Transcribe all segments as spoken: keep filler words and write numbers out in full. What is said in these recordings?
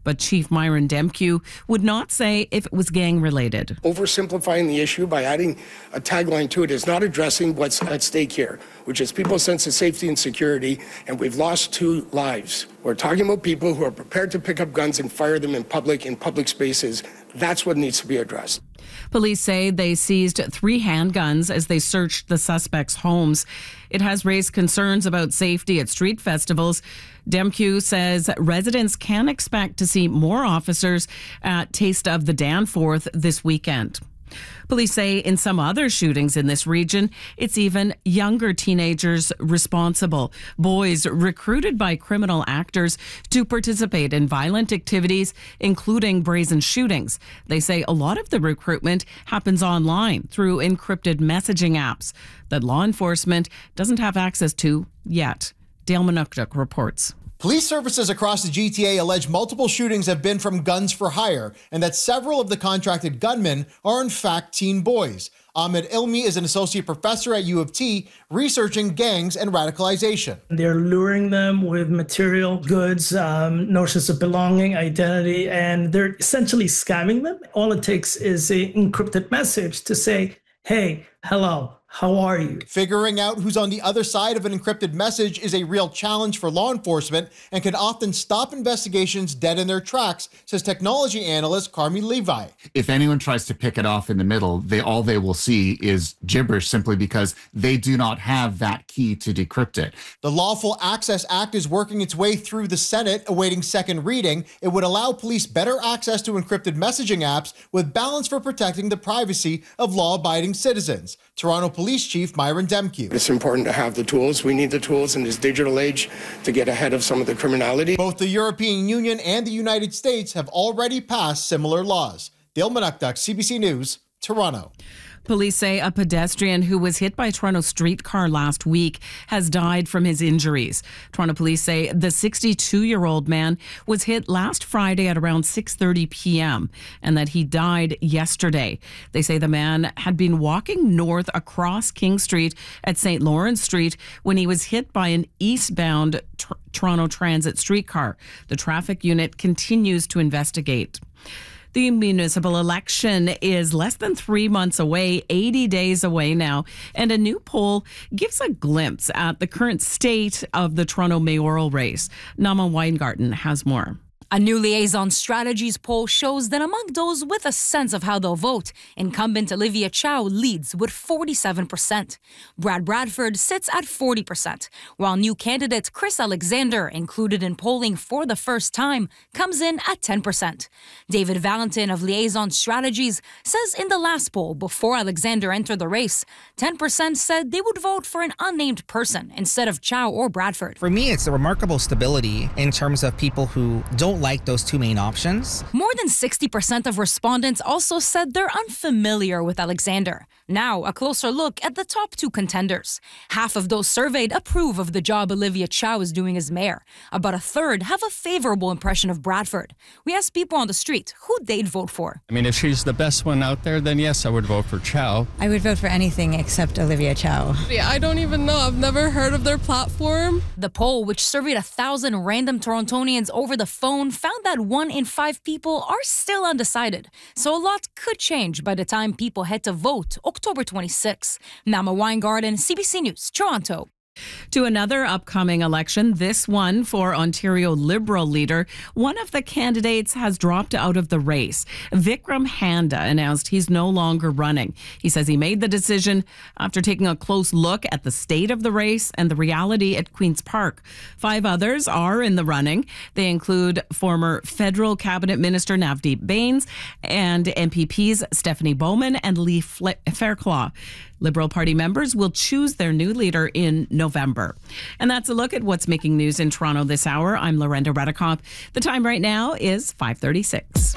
But Chief Myron Demkiw would not say if it was gang-related. Oversimplifying the issue by adding a tagline to it is not addressing what's at stake here, which is people's sense of safety and security, and we've lost two lives. We're talking about people who are prepared to pick up guns and fire them in public, in public spaces. That's what needs to be addressed. Police say they seized three handguns as they searched the suspects' homes. It has raised concerns about safety at street festivals. Demkiw says residents can expect to see more officers at Taste of the Danforth this weekend. Police say in some other shootings in this region, it's even younger teenagers responsible. Boys recruited by criminal actors to participate in violent activities, including brazen shootings. They say a lot of the recruitment happens online through encrypted messaging apps that law enforcement doesn't have access to yet. Dale Manukduk reports. Police services across the G T A allege multiple shootings have been from guns for hire and that several of the contracted gunmen are in fact teen boys. Ahmed Ilmi is an associate professor at U of T researching gangs and radicalization. They're luring them with material goods, um, notions of belonging, identity, and they're essentially scamming them. All it takes is an encrypted message to say, hey, hello. How are you? Figuring out who's on the other side of an encrypted message is a real challenge for law enforcement and can often stop investigations dead in their tracks, says technology analyst Carmi Levi. If anyone tries to pick it off in the middle, they all they will see is gibberish simply because they do not have that key to decrypt it. The Lawful Access Act is working its way through the Senate, awaiting second reading. It would allow police better access to encrypted messaging apps with balance for protecting the privacy of law-abiding citizens. Toronto Police Chief Myron Demkiw. It's important to have the tools. We need the tools in this digital age to get ahead of some of the criminality. Both the European Union and the United States have already passed similar laws. Dale Manukduk, C B C News, Toronto. Police say a pedestrian who was hit by a Toronto streetcar last week has died from his injuries. Toronto police say the sixty-two-year-old man was hit last Friday at around six thirty p.m. and that he died yesterday. They say the man had been walking north across King Street at Saint Lawrence Street when he was hit by an eastbound tr- Toronto Transit streetcar. The traffic unit continues to investigate. The municipal election is less than three months away, eighty days away now, and a new poll gives a glimpse at the current state of the Toronto mayoral race. Nama Weingarten has more. A new Liaison Strategies poll shows that among those with a sense of how they'll vote, incumbent Olivia Chow leads with forty-seven percent. Brad Bradford sits at forty percent, while new candidate Chris Alexander, included in polling for the first time, comes in at ten percent. David Valentin of Liaison Strategies says in the last poll, before Alexander entered the race, ten percent said they would vote for an unnamed person instead of Chow or Bradford. For me, it's a remarkable stability in terms of people who don't like those two main options. More than sixty percent of respondents also said they're unfamiliar with Alexander. Now, a closer look at the top two contenders. Half of those surveyed approve of the job Olivia Chow is doing as mayor. About a third have a favorable impression of Bradford. We asked people on the street who they'd vote for. I mean, if she's the best one out there, then yes, I would vote for Chow. I would vote for anything except Olivia Chow. Yeah, I don't even know. I've never heard of their platform. The poll, which surveyed a thousand random Torontonians over the phone, found that one in five people are still undecided. So a lot could change by the time people head to vote October twenty-sixth. Nama Weingarten, C B C News, Toronto. To another upcoming election, this one for Ontario Liberal leader. One of the candidates has dropped out of the race. Vikram Handa announced he's no longer running. He says he made the decision after taking a close look at the state of the race and the reality at Queen's Park. Five others are in the running. They include former federal cabinet minister Navdeep Bains and M P Ps Stephanie Bowman and Lee Fairclough. Liberal Party members will choose their new leader in November. And that's a look at what's making news in Toronto this hour. I'm Lorenda Redekop. The time right now is five thirty-six.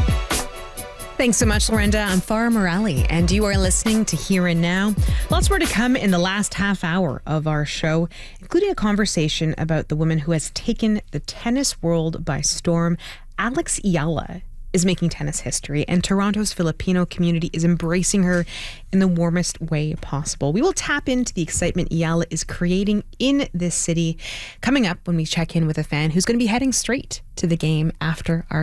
Thanks so much, Lorenda. I'm Farah Morali, and you are listening to Here and Now. Lots more to come in the last half hour of our show, including a conversation about the woman who has taken the tennis world by storm. Alex Ayala is making tennis history, and Toronto's Filipino community is embracing her in the warmest way possible. We will tap into the excitement Ayala is creating in this city coming up when we check in with a fan who's going to be heading straight to the game after our